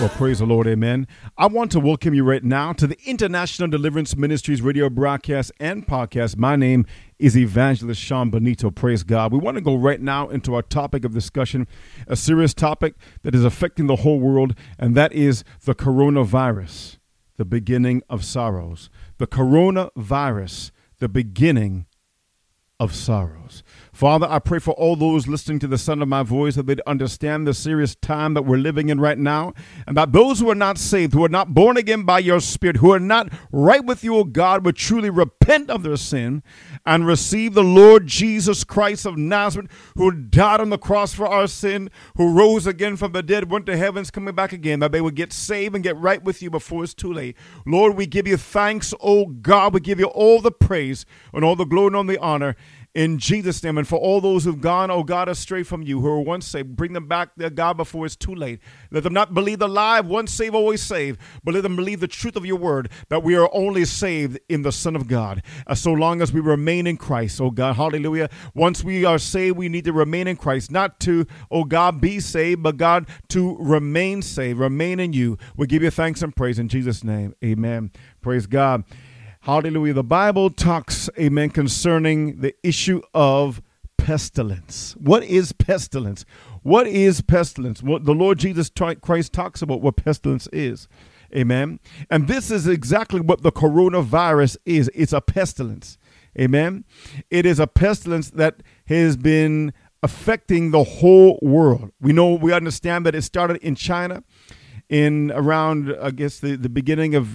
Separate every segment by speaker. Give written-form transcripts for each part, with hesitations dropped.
Speaker 1: Well, praise the Lord, amen. I want to welcome you right now to the International Deliverance Ministries radio broadcast and podcast. My name is Evangelist Sean Benito, praise God. We want to go right now into our topic of discussion, a serious topic that is affecting the whole world, and that is the coronavirus, the beginning of sorrows. The coronavirus, the beginning of sorrows. Father, I pray for all those listening to the sound of my voice that they'd understand the serious time that we're living in right now, and that those who are not saved, who are not born again by your Spirit, who are not right with you, O God, would truly repent of their sin and receive the Lord Jesus Christ of Nazareth, who died on the cross for our sin, who rose again from the dead, went to heavens, coming back again, that they would get saved and get right with you before it's too late. Lord, we give you thanks, O God. We give you all the praise and all the glory and all the honor in Jesus' name. And for all those who've gone, oh God, astray from you, who were once saved, bring them back, dear God, before it's too late. Let them not believe the lie, once saved, always saved, but let them believe the truth of your word, that we are only saved in the Son of God. So long as we remain in Christ, oh God, hallelujah. Once we are saved, we need to remain in Christ, not to, oh God, be saved, but God, to remain saved, remain in you. We give you thanks and praise in Jesus' name. Amen. Praise God. Hallelujah. The Bible talks, amen, concerning the issue of pestilence. What is pestilence? What is pestilence? What the Lord Jesus Christ talks about what pestilence is. Amen. And this is exactly what the coronavirus is. It's a pestilence. Amen. It is a pestilence that has been affecting the whole world. We understand that it started in China in around, I guess, the beginning of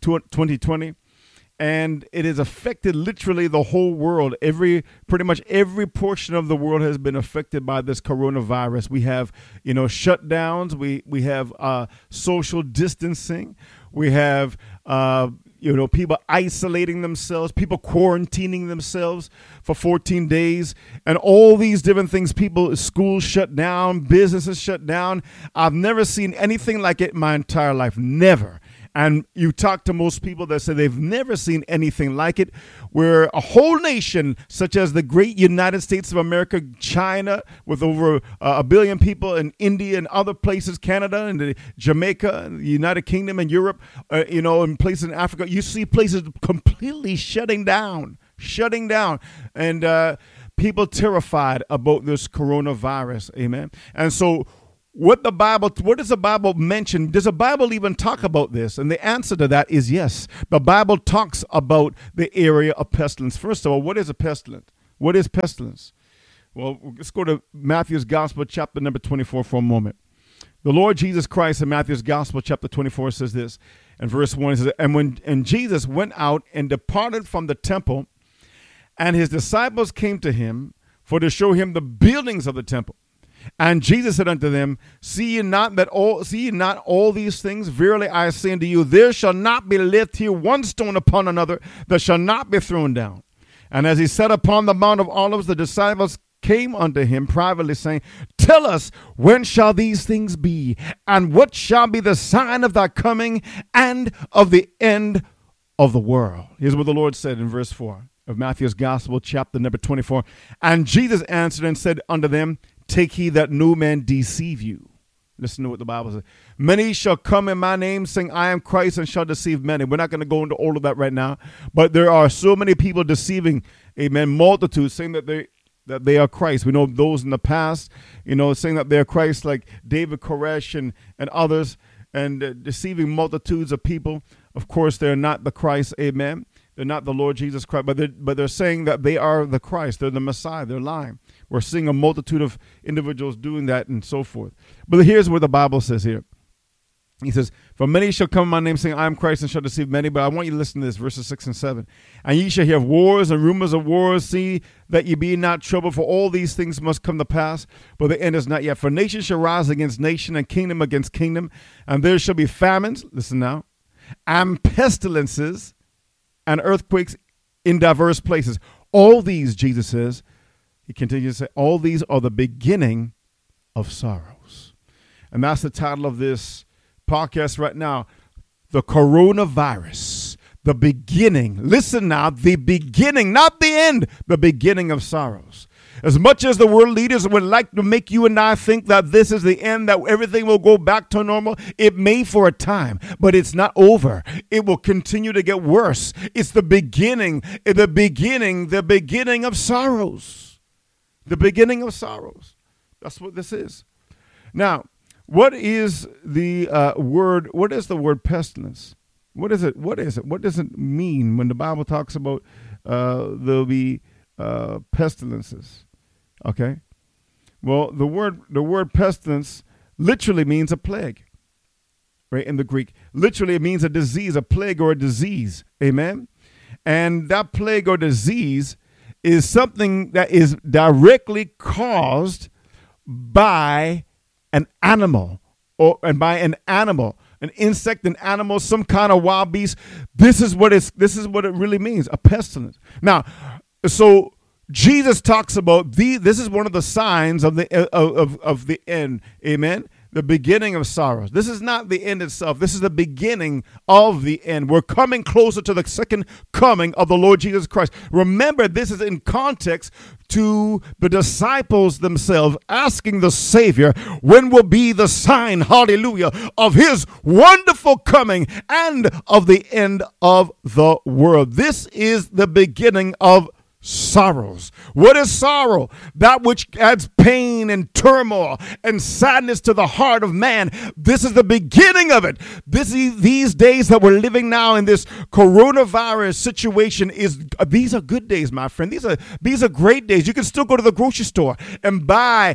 Speaker 1: 2020. And it has affected literally the whole world. Pretty much every portion of the world has been affected by this coronavirus. We have, shutdowns. We have social distancing. We have, people isolating themselves, people quarantining themselves for 14 days, and all these different things. Schools shut down, businesses shut down. I've never seen anything like it in my entire life. Never. And you talk to most people that say they've never seen anything like it, where a whole nation such as the great United States of America, China, with over a billion people, and India and other places, Canada and Jamaica, and the United Kingdom and Europe, and places in Africa, you see places completely shutting down, and people terrified about this coronavirus. Amen. And so what does the Bible mention? Does the Bible even talk about this? And the answer to that is yes. The Bible talks about the area of pestilence. First of all, what is a pestilence? What is pestilence? Well, let's go to Matthew's Gospel, chapter number 24 for a moment. The Lord Jesus Christ in Matthew's Gospel, chapter 24 says this, and verse 1, it says, And Jesus went out and departed from the temple, and his disciples came to him for to show him the buildings of the temple. And Jesus said unto them, See ye not all these things? Verily I say unto you, there shall not be left here one stone upon another that shall not be thrown down. And as he sat upon the Mount of Olives, the disciples came unto him privately, saying, Tell us, when shall these things be? And what shall be the sign of thy coming and of the end of the world? Here's what the Lord said in verse 4 of Matthew's Gospel, chapter number 24. And Jesus answered and said unto them, Take heed that no man deceive you. Listen to what the Bible says. Many shall come in my name, saying, I am Christ, and shall deceive many. We're not going to go into all of that right now. But there are so many people deceiving, amen, multitudes, saying that they are Christ. We know those in the past, saying that they're Christ, like David Koresh and others, and deceiving multitudes of people. Of course, they're not the Christ, amen. They're not the Lord Jesus Christ, but they're saying that they are the Christ. They're the Messiah. They're lying. We're seeing a multitude of individuals doing that and so forth. But here's what the Bible says here. He says, For many shall come in my name, saying, I am Christ, and shall deceive many. But I want you to listen to this, verses 6 and 7. And ye shall hear of wars and rumors of wars. See that ye be not troubled, for all these things must come to pass, but the end is not yet. For nation shall rise against nation, and kingdom against kingdom. And there shall be famines, listen now, and pestilences, and earthquakes in diverse places. All these, Jesus says, he continues to say, all these are the beginning of sorrows. And that's the title of this podcast right now, the coronavirus, the beginning. Listen now, the beginning, not the end, the beginning of sorrows. As much as the world leaders would like to make you and I think that this is the end, that everything will go back to normal, it may for a time, but it's not over. It will continue to get worse. It's the beginning of sorrows. The beginning of sorrows. That's what this is. Now, what is the word pestilence? What is it? What does it mean when the Bible talks about there'll be pestilences? Okay. Well, the word pestilence literally means a plague, right? In the Greek, literally it means a disease, a plague or a disease. Amen. And that plague or disease is something that is directly caused by an animal, an insect, an animal, some kind of wild beast. This is what it really means, a pestilence. Now, so Jesus talks about this is one of the signs of the end. Amen. The beginning of sorrows. This is not the end itself. This is the beginning of the end. We're coming closer to the second coming of the Lord Jesus Christ. Remember, this is in context to the disciples themselves asking the Savior, when will be the sign, hallelujah, of his wonderful coming and of the end of the world. This is the beginning of sorrows. What is sorrow? That which adds pain and turmoil and sadness to the heart of man. This is the beginning of it. These days that we're living now in this coronavirus situation these are good days, my friend. These are great days. You can still go to the grocery store and buy,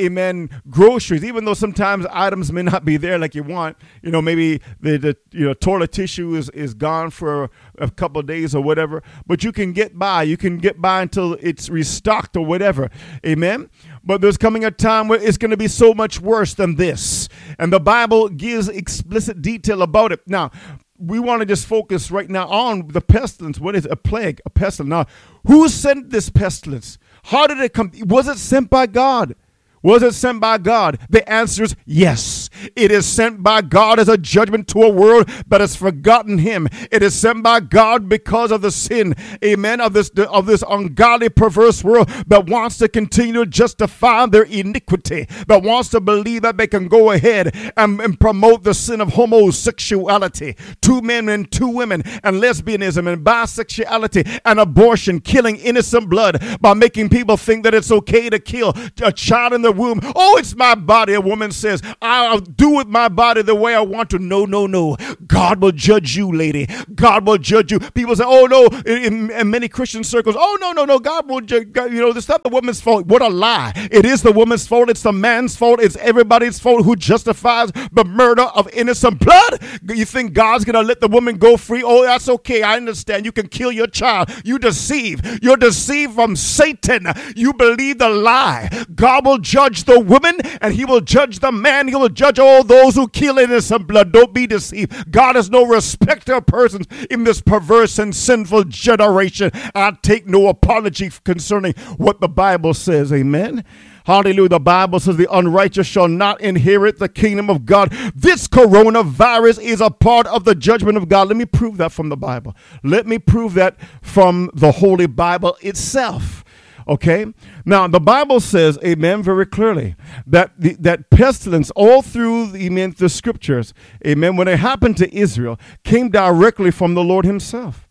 Speaker 1: groceries, even though sometimes items may not be there like you want. Maybe the toilet tissue is gone for a couple of days or whatever, but you can get by. You can get by until it's restocked or whatever. Amen. But there's coming a time where it's going to be so much worse than this. And the Bible gives explicit detail about it. Now, we want to just focus right now on the pestilence. What is a plague? A pestilence. Now, who sent this pestilence? How did it come? Was it sent by God? Was it sent by God? The answer is yes. It is sent by God as a judgment to a world that has forgotten him. It is sent by God because of the sin, amen, of this ungodly, perverse world that wants to continue to justify their iniquity, that wants to believe that they can go ahead and promote the sin of homosexuality, 2 men and 2 women, and lesbianism and bisexuality and abortion, killing innocent blood by making people think that it's okay to kill a child in the womb. Oh, it's my body. A woman says, I'll do with my body the way I want to. No. God will judge you, lady. God will judge you. People say, oh, no, in many Christian circles, oh, no, God will judge. It's not the woman's fault. What a lie. It is the woman's fault. It's the man's fault. It's everybody's fault who justifies the murder of innocent blood. You think God's going to let the woman go free? Oh, that's okay. I understand. You can kill your child. You deceive. You're deceived from Satan. You believe the lie. God will judge the woman and he will judge the man. He will judge all those who kill innocent blood. Don't be deceived. God is no respecter of persons in this perverse and sinful generation. I take no apology concerning what the Bible says. Amen. Hallelujah. The Bible says the unrighteous shall not inherit the kingdom of God. This coronavirus is a part of the judgment of God. Let me prove that from the Bible. Let me prove that from the Holy Bible itself. Okay. Now the Bible says, amen, very clearly that that pestilence all through the scriptures, amen, when it happened to Israel, came directly from the Lord himself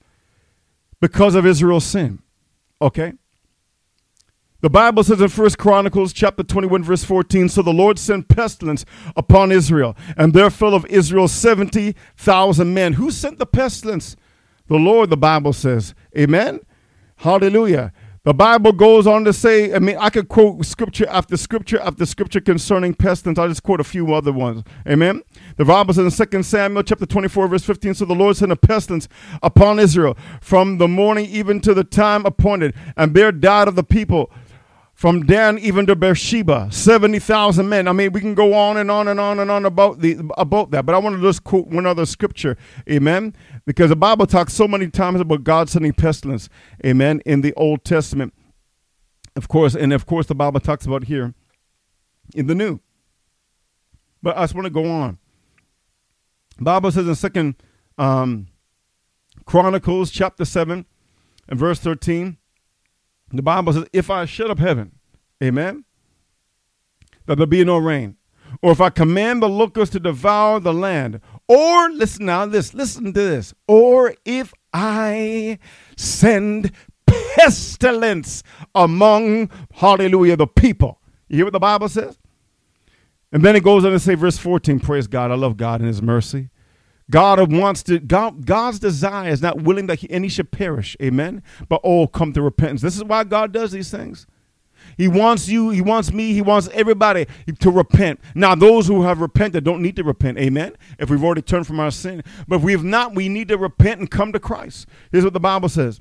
Speaker 1: because of Israel's sin. Okay. The Bible says in 1 Chronicles chapter 21 verse 14, so the Lord sent pestilence upon Israel, and there fell of Israel 70,000 men. Who sent the pestilence? The Lord, the Bible says. Amen. Hallelujah. The Bible goes on to say, I could quote scripture after scripture after scripture concerning pestilence. I'll just quote a few other ones. Amen. The Bible says in 2 Samuel chapter 24 verse 15, so the Lord sent a pestilence upon Israel from the morning even to the time appointed, and there died of the people from Dan even to Beersheba, 70,000 men. We can go on and on and on and on about that, but I want to just quote one other scripture, amen, because the Bible talks so many times about God sending pestilence, amen, in the Old Testament, of course, the Bible talks about here in the New. But I just want to go on. The Bible says in 2 Chronicles chapter 7 and verse 13, the Bible says, if I shut up heaven Amen. That there be no rain. Or if I command the locusts to devour the land. Or, listen to this. Or if I send pestilence among, hallelujah, the people. You hear what the Bible says? And then it goes on to say, verse 14, praise God. I love God and his mercy. God's desire is not willing that any should perish. Amen. But all come to repentance. This is why God does these things. He wants you, he wants me, he wants everybody to repent. Now, those who have repented don't need to repent. Amen. If we've already turned from our sin. But if we have not, we need to repent and come to Christ. Here's what the Bible says.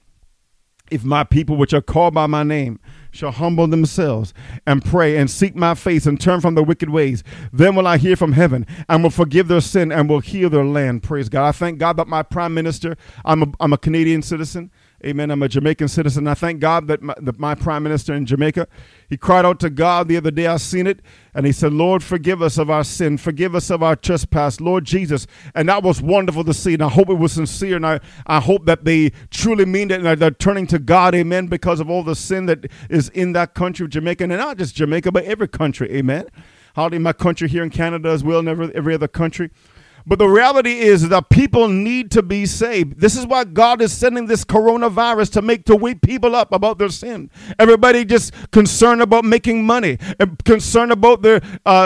Speaker 1: If my people, which are called by my name, shall humble themselves and pray and seek my face and turn from their wicked ways, then will I hear from heaven and will forgive their sin and will heal their land. Praise God. I thank God that my prime minister, I'm a Canadian citizen. Amen. I'm a Jamaican citizen. I thank God that my prime minister in Jamaica, he cried out to God the other day. I seen it. And he said, Lord, forgive us of our sin. Forgive us of our trespass. Lord Jesus. And that was wonderful to see. And I hope it was sincere. And I hope that they truly mean it. And they're turning to God. Amen. Because of all the sin that is in that country of Jamaica. And not just Jamaica, but every country. Amen. Hardly my country here in Canada as well. And every other country. But the reality is that people need to be saved. This is why God is sending this coronavirus to wake people up about their sin. Everybody just concerned about making money, and concerned about their,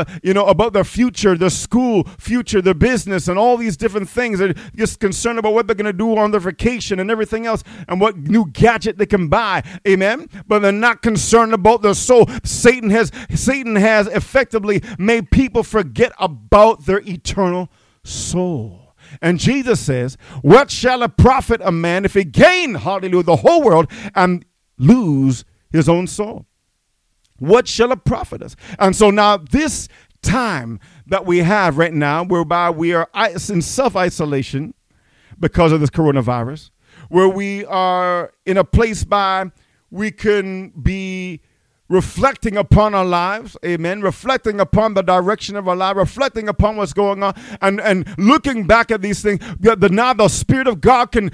Speaker 1: about their future, their school future, their business, and all these different things. They're just concerned about what they're going to do on their vacation and everything else, and what new gadget they can buy. Amen. But they're not concerned about their soul. Satan has effectively made people forget about their eternal soul. And Jesus says, what shall it profit a man if he gain, hallelujah, the whole world and lose his own soul? What shall it profit us? And so now this time that we have right now, whereby we are in self-isolation because of this coronavirus, where we are in a place by we can be reflecting upon our lives, amen, reflecting upon the direction of our life, reflecting upon what's going on, and looking back at these things. Now the Spirit of God can,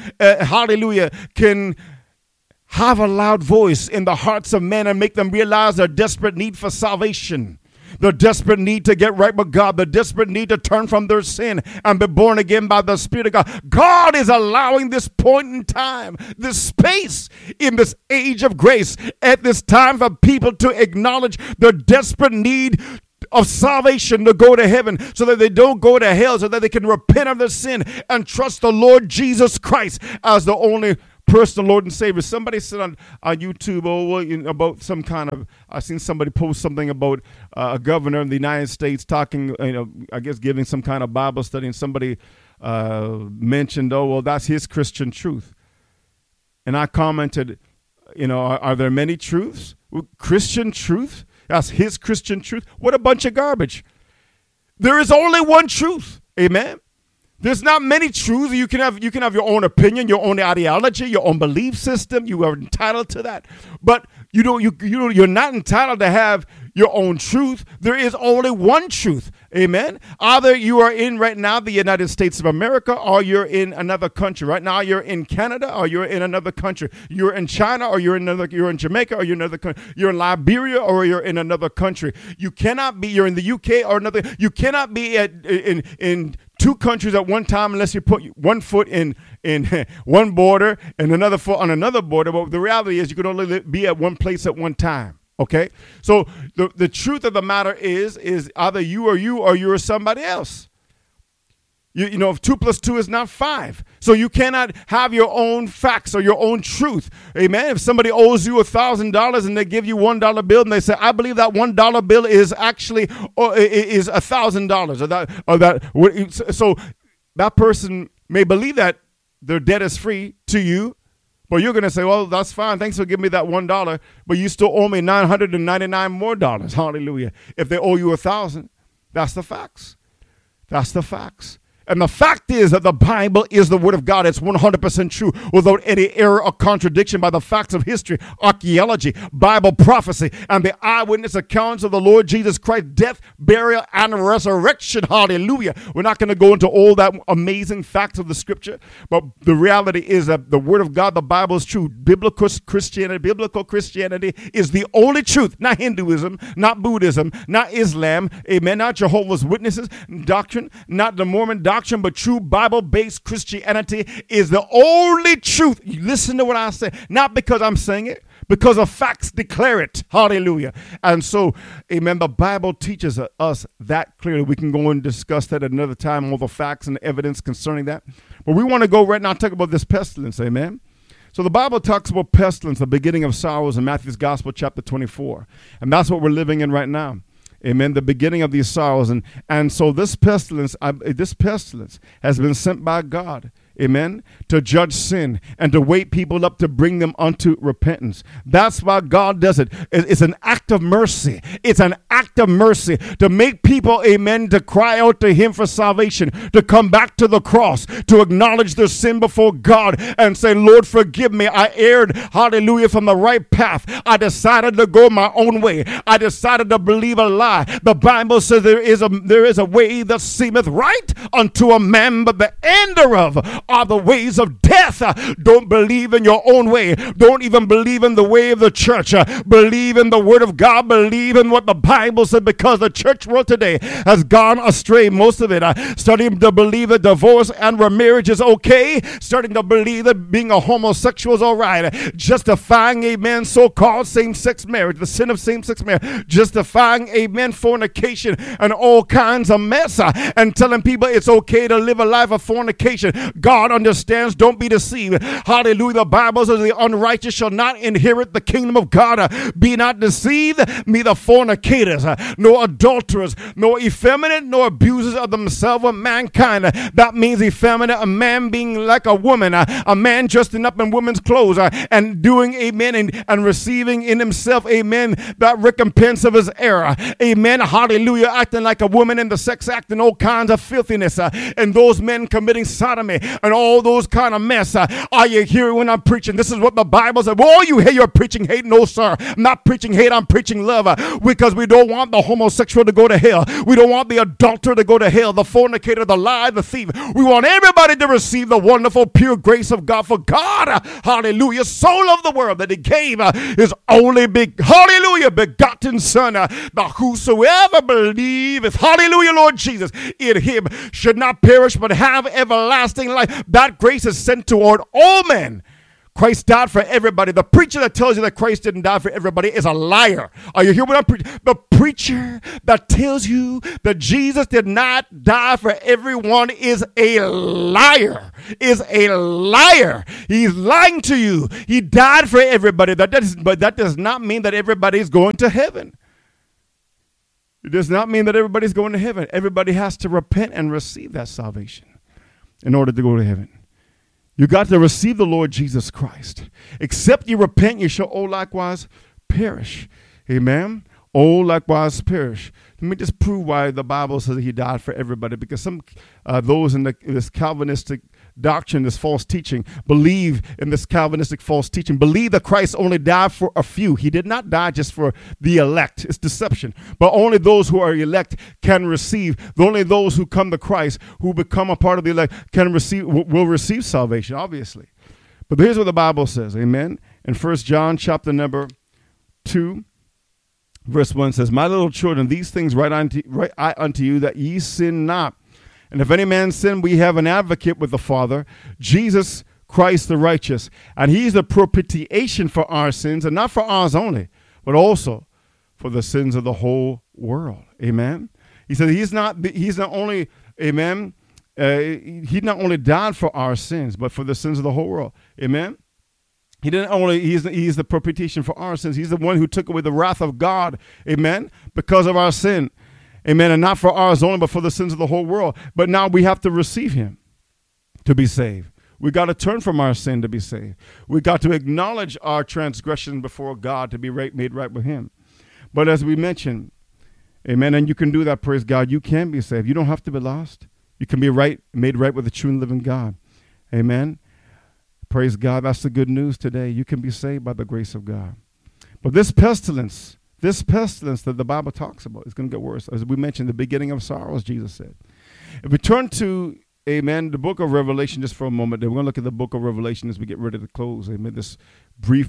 Speaker 1: can have a loud voice in the hearts of men and make them realize their desperate need for salvation. The desperate need to get right with God, the desperate need to turn from their sin and be born again by the Spirit of God. God is allowing this point in time, this space in this age of grace, at this time for people to acknowledge the desperate need of salvation to go to heaven, so that they don't go to hell, so that they can repent of their sin and trust the Lord Jesus Christ as the only personal Lord and Savior. Somebody said on YouTube about some kind of, I seen somebody post something about a governor in the United States talking, I guess giving some kind of Bible study, and somebody mentioned, that's his Christian truth. And I commented, are there many truths? Christian truth? That's his Christian truth? What a bunch of garbage. There is only one truth. Amen. There's not many truths. You can have your own opinion, your own ideology, your own belief system. You are entitled to that. But you're not entitled to have your own truth. There is only one truth. Amen. Either you are in right now the United States of America, or you're in another country. Right now you're in Canada, or you're in another country. You're in China, or you're in Jamaica, or you're in another country. You're in Liberia, or you're in another country. You cannot be, you're in the UK or another. You cannot be in two countries at one time unless you put one foot in one border and another foot on another border. But the reality is you can only be at one place at one time. Okay, so the truth of the matter is either you or you're somebody else. If 2 + 2 is not 5. So you cannot have your own facts or your own truth. Amen. If somebody owes you $1,000 and they give you $1 bill and they say, I believe that $1 bill is actually is $1,000 so that person may believe that their debt is free to you. But you're going to say, well, that's fine. Thanks for giving me that $1. But you still owe me $999 more. Hallelujah. If they owe you $1,000, that's the facts. That's the facts. And the fact is that the Bible is the Word of God. It's 100% true without any error or contradiction by the facts of history, archaeology, Bible prophecy, and the eyewitness accounts of the Lord Jesus Christ's death, burial, and resurrection. Hallelujah. We're not going to go into all that amazing facts of the Scripture, but the reality is that the Word of God, the Bible is true. Biblical Christianity is the only truth, not Hinduism, not Buddhism, not Islam, amen, not Jehovah's Witnesses doctrine, not the Mormon doctrine, but true Bible-based Christianity is the only truth. You listen to what I say, not because I'm saying it, because the facts declare it. Hallelujah. And so, amen, the Bible teaches us that clearly. We can go and discuss that at another time, all the facts and evidence concerning that. But we want to go right now and talk about this pestilence, amen. So the Bible talks about pestilence, the beginning of sorrows in Matthew's Gospel, chapter 24. And that's what we're living in right now. Amen. The beginning of these sorrows. And so this pestilence has been sent by God. Amen. To judge sin and to wake people up to bring them unto repentance. That's why God does it. It's an act of mercy. It's an act of mercy to make people, amen, to cry out to Him for salvation, to come back to the cross, to acknowledge their sin before God and say, Lord, forgive me. I erred, hallelujah, from the right path. I decided to go my own way. I decided to believe a lie. The Bible says there is a way that seemeth right unto a man, but the end thereof are the ways of death. Don't believe in your own way. Don't even believe in the way of the church. Believe in the Word of God. Believe in what the Bible said, because the church world today has gone astray, most of it. Starting to believe that divorce and remarriage is okay. Starting to believe that being a homosexual is all right. Justifying, amen, so-called same-sex marriage, the sin of same-sex marriage. Justifying, amen, fornication and all kinds of mess. And telling people it's okay to live a life of fornication. God understands. Don't be deceived. Hallelujah. The Bible says the unrighteous shall not inherit the kingdom of God. Be not deceived, neither fornicators, nor adulterers, nor effeminate, nor abusers of themselves or mankind. That means effeminate, a man being like a woman, a man dressing up in women's clothes and doing, amen, and receiving in himself, amen, that recompense of his error. Amen. Hallelujah. Acting like a woman in the sex act and all kinds of filthiness. And those men committing sodomy and all those kind of mess. Are you hearing when I'm preaching? This is what the Bible says. Well, you hear you're preaching hate? No, sir. I'm not preaching hate. I'm preaching love, because we don't want the homosexual to go to hell. We don't want the adulterer to go to hell, the fornicator, the liar, the thief. We want everybody to receive the wonderful, pure grace of God. For God, hallelujah, so loved the world that He gave His only hallelujah, begotten Son, that whosoever believeth, hallelujah, Lord Jesus, in Him should not perish but have everlasting life. That grace is sent toward all men. Christ died for everybody. The preacher that tells you that Christ didn't die for everybody is a liar. Are you hearing what I'm preaching? The preacher that tells you that Jesus did not die for everyone is a liar. Is a liar. He's lying to you. He died for everybody. But that does not mean that everybody's going to heaven. It does not mean that everybody's going to heaven. Everybody has to repent and receive that salvation in order to go to heaven. You got to receive the Lord Jesus Christ. Except you repent, you shall all likewise perish. Amen. All likewise perish. Let me just prove why the Bible says He died for everybody. Because some those in this Calvinistic doctrine, this false teaching, believe in this Calvinistic false teaching, believe that Christ only died for a few. He did not die just for the elect. It's deception. But only those who are elect can receive. Only those who come to Christ, who become a part of the elect, will receive salvation, obviously. But here's what the Bible says, amen. In 1 John chapter number 2, verse 1 says, My little children, these things write I unto you, that ye sin not. And if any man sin, we have an advocate with the Father, Jesus Christ the righteous. And He's the propitiation for our sins, and not for ours only, but also for the sins of the whole world. Amen. He said He's not only, amen, He not only died for our sins, but for the sins of the whole world. Amen. He's the propitiation for our sins. He's the one who took away the wrath of God, amen, because of our sin, amen, and not for ours only, but for the sins of the whole world. But now we have to receive Him to be saved. We got to turn from our sin to be saved. We got to acknowledge our transgression before God to be made right with Him. But as we mentioned, amen, and you can do that, praise God, you can be saved. You don't have to be lost. You can be made right with the true and living God. Amen. Praise God. That's the good news today. You can be saved by the grace of God. But this pestilence that the Bible talks about is going to get worse. As we mentioned, the beginning of sorrows, Jesus said. If we turn to, amen, the book of Revelation just for a moment, then we're going to look at the book of Revelation as we get ready to close, amen, this brief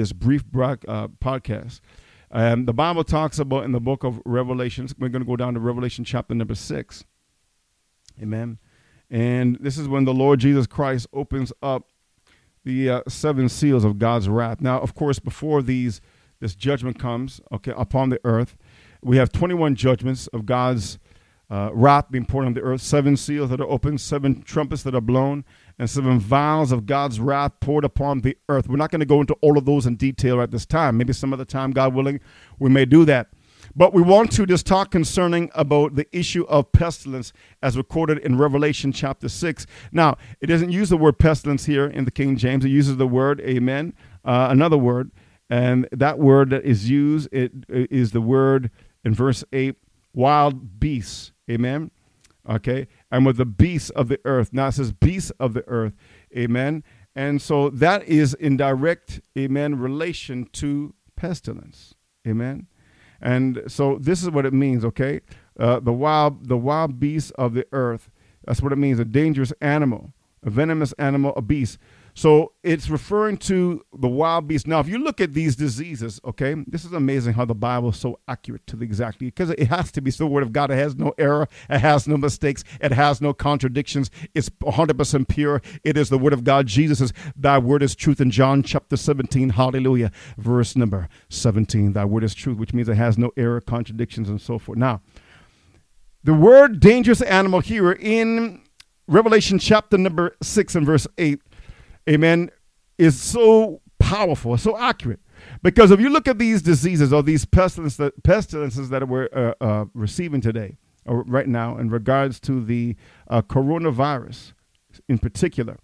Speaker 1: podcast. The Bible talks about in the book of Revelations, we're going to go down to Revelation chapter number 6. Amen. And this is when the Lord Jesus Christ opens up the 7 seals of God's wrath. Now, of course, before this judgment comes, upon the earth, we have 21 judgments of God's wrath being poured on the earth, 7 seals that are opened, 7 trumpets that are blown, and 7 vials of God's wrath poured upon the earth. We're not going to go into all of those in detail at this time. Maybe some other time, God willing, we may do that. But we want to just talk concerning about the issue of pestilence as recorded in Revelation chapter 6. Now, it doesn't use the word pestilence here in the King James. It uses the word, amen, another word. And that word that is used, it is the word in verse 8, wild beasts, amen, okay, and with the beasts of the earth. Now it says beasts of the earth, amen, and so that is in direct, amen, relation to pestilence, amen, and so this is what it means, okay, the wild beasts of the earth, that's what it means, a dangerous animal, a venomous animal, a beast. So it's referring to the wild beast. Now, if you look at these diseases, okay, this is amazing how the Bible is so accurate to the exactly, because it has to be the word of God. It has no error. It has no mistakes. It has no contradictions. It's 100% pure. It is the word of God. Jesus says, thy word is truth in John chapter 17, hallelujah, verse number 17. Thy word is truth, which means it has no error, contradictions, and so forth. Now, the word dangerous animal here in Revelation chapter number 6 and verse 8, amen, is so powerful, so accurate. Because if you look at these diseases or these pestilences that we're receiving today, or right now, in regards to the coronavirus in particular,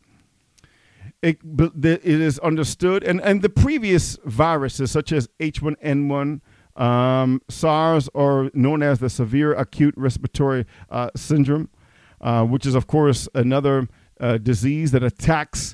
Speaker 1: it is understood, and the previous viruses such as H1N1, SARS, or known as the severe acute respiratory syndrome, which is, of course, another disease that attacks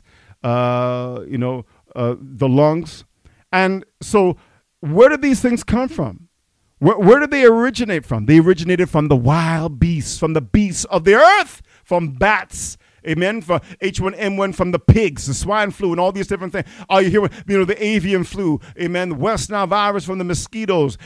Speaker 1: the lungs. And so where did these things come from? Where did they originate from? They originated from the wild beasts, from the beasts of the earth, from bats, amen, from H1N1, from the pigs, the swine flu, and all these different things. You hear, the avian flu, amen, the West Nile virus from the mosquitoes.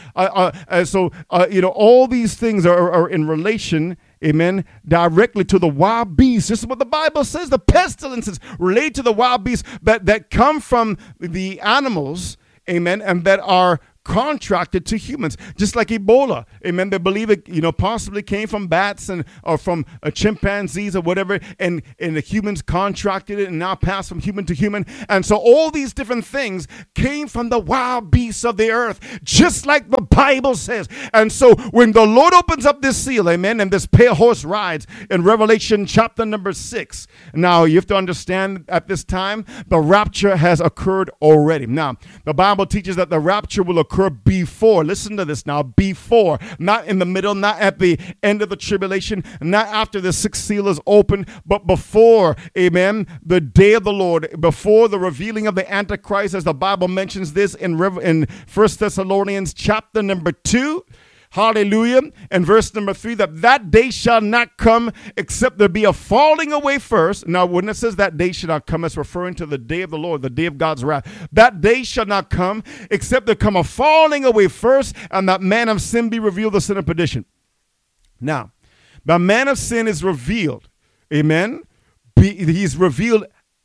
Speaker 1: All these things are in relation, amen, directly to the wild beasts. This is what the Bible says. The pestilences relate to the wild beasts that come from the animals, amen, and that are contracted to humans, just like Ebola. Amen. They believe it, possibly came from bats or from chimpanzees or whatever, and the humans contracted it and now passed from human to human. And so all these different things came from the wild beasts of the earth, just like the Bible says. And so when the Lord opens up this seal, amen, and this pale horse rides in Revelation chapter number 6, now you have to understand at this time, the rapture has occurred already. Now, the Bible teaches that the rapture will occur before, listen to this now, before, not in the middle, not at the end of the tribulation, not after the 6th seal is open, but before, amen, the day of the Lord, before the revealing of the Antichrist, as the Bible mentions this in 1 Thessalonians chapter number 2. Hallelujah. And verse number 3, that day shall not come except there be a falling away first. Now, when it says that day shall not come, it's referring to the day of the Lord, the day of God's wrath. That day shall not come except there come a falling away first, and that man of sin be revealed, the son of perdition. Now, the man of sin is revealed. Amen. He's revealed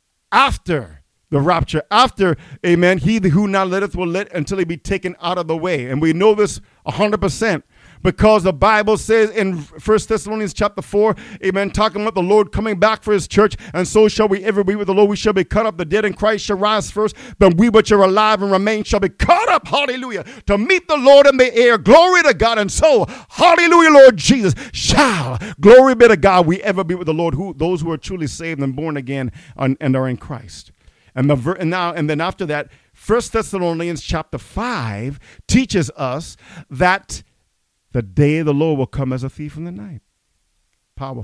Speaker 1: after the rapture, after, amen, he who now letteth will let until he be taken out of the way. And we know this 100% because the Bible says in 1 Thessalonians chapter 4, amen, talking about the Lord coming back for his church, and so shall we ever be with the Lord. We shall be caught up. The dead in Christ shall rise first. Then we which are alive and remain shall be caught up, hallelujah, to meet the Lord in the air. Glory to God. And so, hallelujah, Lord Jesus, shall, glory be to God, we ever be with the Lord, those who are truly saved and born again and are in Christ. And then after that, 1 Thessalonians chapter 5 teaches us that the day of the Lord will come as a thief in the night. Powerful.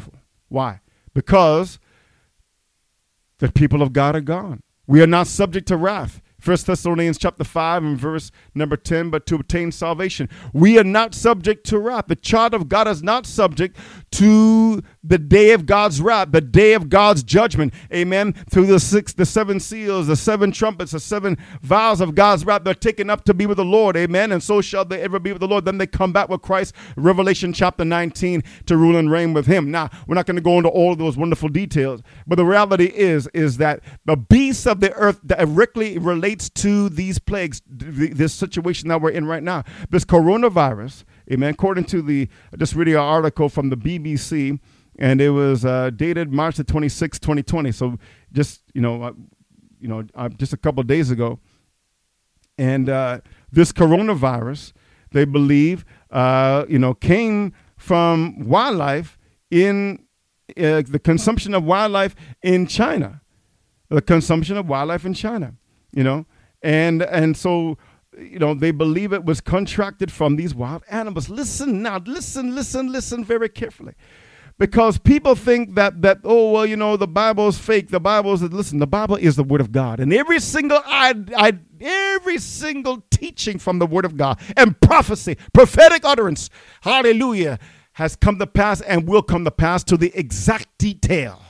Speaker 1: Why? Because the people of God are gone. We are not subject to wrath. 1 Thessalonians chapter 5 and verse number 10, but to obtain salvation. We are not subject to wrath. The child of God is not subject to the day of God's wrath, the day of God's judgment. Amen. Through the seven seals, the seven trumpets, the seven vials of God's wrath, they're taken up to be with the Lord. Amen. And so shall they ever be with the Lord. Then they come back with Christ, Revelation chapter 19, to rule and reign with him. Now, we're not going to go into all of those wonderful details, but the reality is that the beasts of the earth directly relates to these plagues, this situation that we're in right now. This coronavirus, amen, according to just reading an article from the BBC, and it was dated March the 26th, 2020. So just, just a couple of days ago. And this coronavirus, they believe, came from wildlife in the consumption of wildlife in China. The consumption of wildlife in China. And so, they believe it was contracted from these wild animals. Listen very carefully. Because people think that the Bible is fake. The Bible is the Word of God. And every single every single teaching from the Word of God and prophecy, prophetic utterance, hallelujah, has come to pass and will come to pass to the exact detail.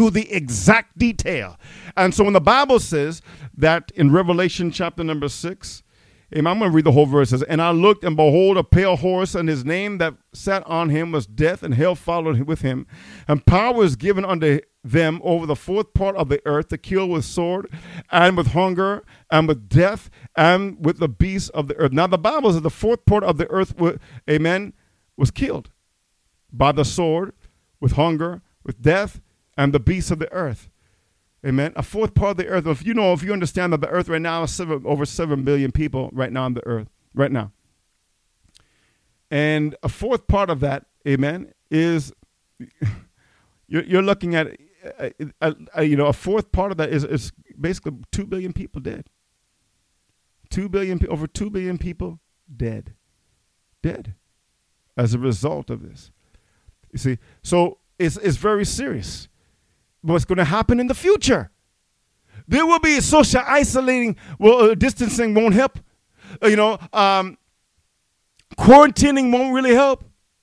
Speaker 1: And so when the Bible says that in Revelation chapter number 6, I'm going to read the whole verses. And I looked, and behold, a pale horse, and his name that sat on him was Death, and hell followed with him. And power was given unto them over the fourth part of the earth to kill with sword, and with hunger, and with death, and with the beasts of the earth. Now the Bible says the fourth part of the earth, was killed by the sword, with hunger, with death, and the beasts of the earth. Amen. A fourth part of the earth. If you understand that the earth right now is over 7 billion people right now on the earth, right now. And a fourth part of that, amen, is you're looking at, a fourth part of that is basically 2 billion people dead. Over 2 billion people dead as a result of this. You see, so it's very serious. What's going to happen in the future? There will be social isolating. Distancing won't help. Quarantining won't really help.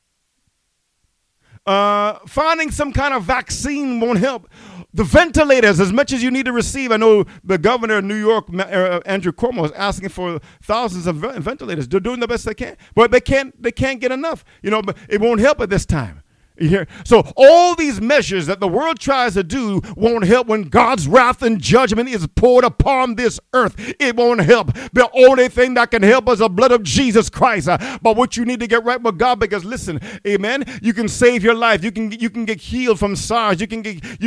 Speaker 1: Finding some kind of vaccine won't help. The ventilators, as much as you need to receive, I know the governor of New York, Andrew Cuomo, is asking for thousands of ventilators. They're doing the best they can, but they can't get enough. But it won't help at this time. So all these measures that the world tries to do won't help when God's wrath and judgment is poured upon this earth. It won't help. The only thing that can help is the blood of Jesus Christ. But what you need to get right with God, because listen, amen, you can save your life. You can get healed from SARS. You can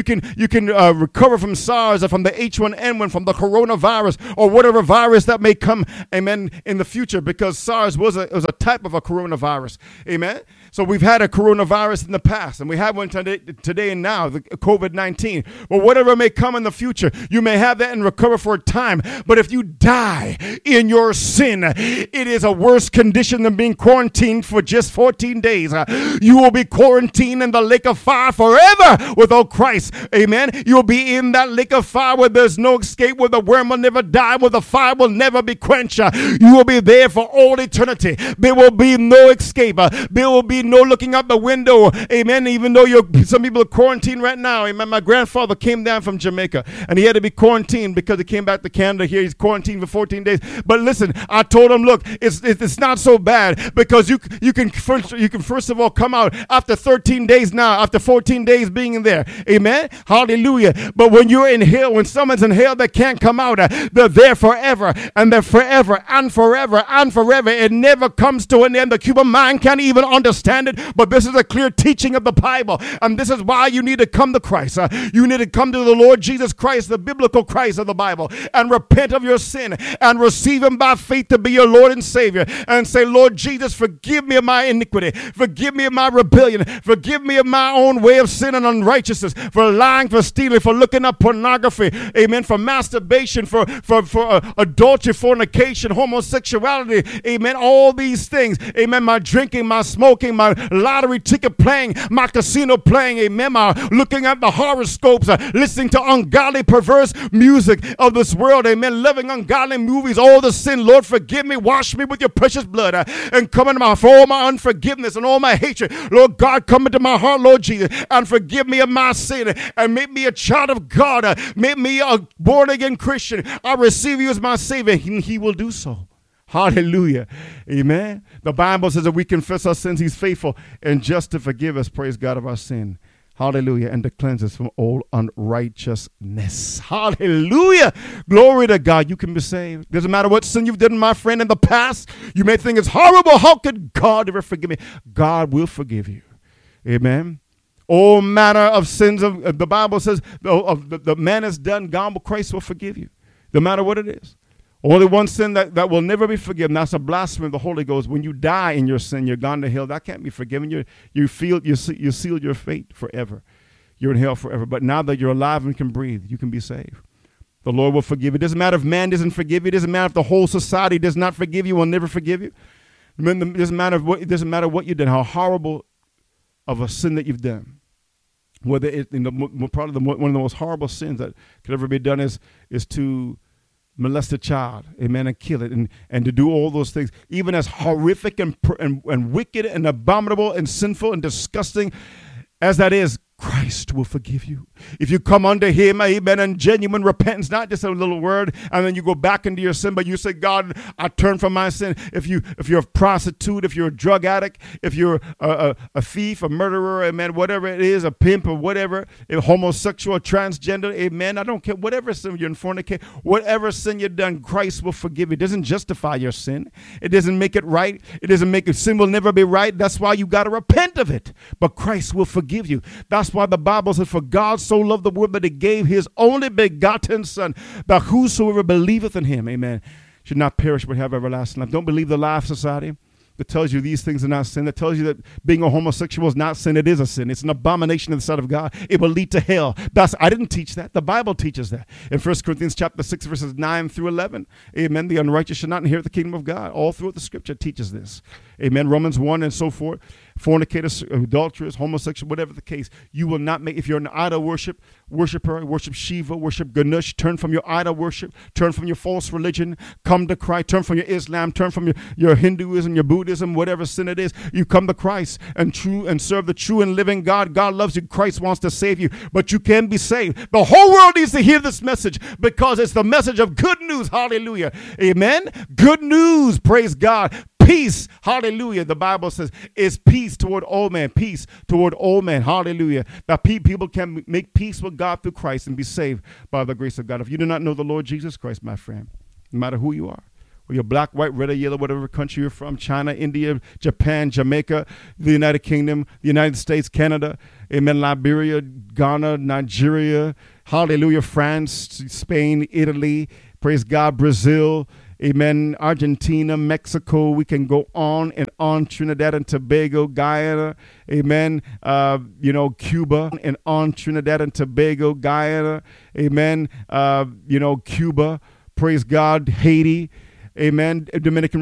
Speaker 1: recover from SARS or from the H1N1, from the coronavirus or whatever virus that may come, amen, in the future, because SARS was a type of a coronavirus. Amen. So we've had a coronavirus in the past, and we have one today and now, the COVID-19. But whatever may come in the future, you may have that and recover for a time. But if you die in your sin, it is a worse condition than being quarantined for just 14 days. You will be quarantined in the lake of fire forever without Christ. Amen. You'll be in that lake of fire where there's no escape, where the worm will never die, where the fire will never be quenched. You will be there for all eternity. There will be no escape. There will be no looking out the window. Amen. Even though some people are quarantined right now. Amen. My grandfather came down from Jamaica and he had to be quarantined because he came back to Canada. Here he's quarantined for 14 days. But listen, I told him, look, it's not so bad, because you can first of all come out after 13 days now, after 14 days being in there. Amen. Hallelujah. But when you're in hell, when someone's in hell that can't come out, they're there forever, and they're forever and forever and forever. It never comes to an end. The human mind can't even understand it, but this is a clear teaching of the Bible, and this is why you need to come to Christ. You need to come to the Lord Jesus Christ, the biblical Christ of the Bible, and repent of your sin and receive him by faith to be your Lord and Savior, and say, Lord Jesus, forgive me of my iniquity, forgive me of my rebellion, forgive me of my own way of sin and unrighteousness, for lying, for stealing, for looking up pornography, amen, for masturbation, for adultery, fornication, homosexuality, amen, all these things, amen, my drinking, my smoking, my lottery ticket playing, playing, my casino playing, amen, looking at the horoscopes, listening to ungodly, perverse music of this world, amen, living ungodly movies, all the sin. Lord, forgive me, wash me with your precious blood, and come into for all my unforgiveness and all my hatred. Lord God, come into my heart, Lord Jesus, and forgive me of my sin, and make me a child of God, make me a born-again Christian. I receive you as my Savior, and he will do so. Hallelujah. Amen. The Bible says that we confess our sins, he's faithful and just to forgive us, praise God, of our sin. Hallelujah. And to cleanse us from all unrighteousness. Hallelujah. Glory to God. You can be saved. Doesn't matter what sin you've done, my friend, in the past. You may think it's horrible. How could God ever forgive me? God will forgive you. Amen. All manner of sins of the Bible says the man has done, God, Christ will forgive you. No matter what it is. Only one sin that will never be forgiven. That's a blasphemy of the Holy Ghost. When you die in your sin, you're gone to hell. That can't be forgiven. You sealed your fate forever. You're in hell forever. But now that you're alive and can breathe, you can be saved. The Lord will forgive you. It doesn't matter if man doesn't forgive you. It doesn't matter if the whole society does not forgive you, will never forgive you. It doesn't matter what you did, how horrible of a sin that you've done. Whether it's probably one of the most horrible sins that could ever be done is to molest a child, amen, and kill it, and to do all those things, even as horrific and wicked and abominable and sinful and disgusting as that is. Christ will forgive you. If you come unto him, amen, in genuine repentance, not just a little word, and then you go back into your sin, but you say, God, I turn from my sin. If you're a prostitute, if you're a drug addict, if you're a thief, a murderer, amen, whatever it is, a pimp or whatever, a homosexual, transgender, amen, I don't care, whatever sin you're in fornicate, whatever sin you've done, Christ will forgive you. It doesn't justify your sin. It doesn't make it right. It doesn't make it, sin will never be right. That's why you got to repent of it. But Christ will forgive you. That's why the Bible says, for God so loved the world that he gave his only begotten son, that whosoever believeth in him, amen, should not perish but have everlasting life. Don't believe the lie of society that tells you these things are not sin, that tells you that being a homosexual is not sin. It is a sin. It's an abomination in the sight of God. It will lead to hell. I didn't teach that. The Bible teaches that. In 1 Corinthians chapter 6, verses 9 through 11, amen, the unrighteous shall not inherit the kingdom of God. All throughout the scripture teaches this. Amen. Romans 1 and so forth. Fornicators, adulterers, homosexual, whatever the case, you will not make, if you're an idol worshiper, worship Shiva, worship Ganesh, turn from your idol worship, turn from your false religion, come to Christ, turn from your Islam, turn from your Hinduism, your Buddhism, whatever sin it is, you come to Christ and serve the true and living God. God loves you. Christ wants to save you, but you can be saved. The whole world needs to hear this message because it's the message of good news. Hallelujah. Amen. Good news. Praise God. Peace, hallelujah. The Bible says is peace toward all men. Peace toward all men, hallelujah. That people can make peace with God through Christ and be saved by the grace of God. If you do not know the Lord Jesus Christ, my friend, no matter who you are, whether you're black, white, red, or yellow, whatever country you're from, China, India, Japan, Jamaica, the United Kingdom, the United States, Canada, amen, Liberia, Ghana, Nigeria, hallelujah, France, Spain, Italy, praise God, Brazil, amen, Argentina, Mexico, we can go on and on, Trinidad and Tobago, Guyana, amen, Cuba, and on Trinidad and Tobago, Guyana, amen, Cuba, praise God, Haiti, amen, Dominican